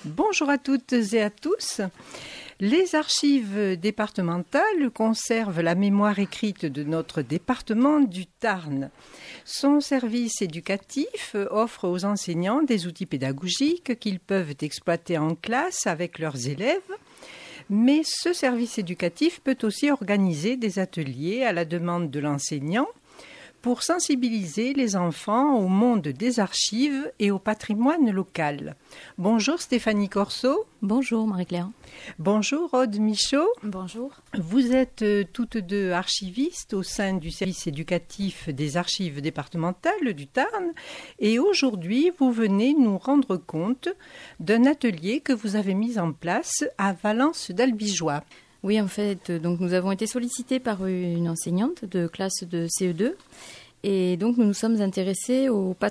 Bonjour à toutes et à tous. Les archives départementales conservent la mémoire écrite de notre département du Tarn. Son service éducatif offre aux enseignants des outils pédagogiques qu'ils peuvent exploiter en classe avec leurs élèves. Mais ce service éducatif peut aussi organiser des ateliers à la demande de l'enseignant pour sensibiliser les enfants au monde des archives et au patrimoine local. Bonjour Stéphanie Corso. Bonjour Marie-Claire. Bonjour Aude Michaud. Bonjour. Vous êtes toutes deux archivistes au sein du service éducatif des archives départementales du Tarn et aujourd'hui vous venez nous rendre compte d'un atelier que vous avez mis en place à Valence d'Albigeois. Oui, en fait, donc nous avons été sollicités par une enseignante de classe de CE2 et donc nous nous sommes intéressés au